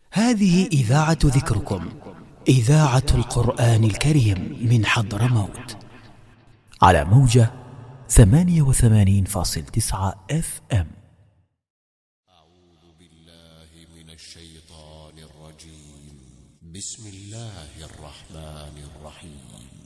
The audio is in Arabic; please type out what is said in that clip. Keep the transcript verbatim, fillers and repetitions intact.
هذه إذاعة ذكركم، إذاعة القرآن الكريم من حضرموت، على موجة ثمانية وثمانين فاصل تسعة اف ام. أعوذ بالله من الشيطان الرجيم. بسم الله الرحمن الرحيم.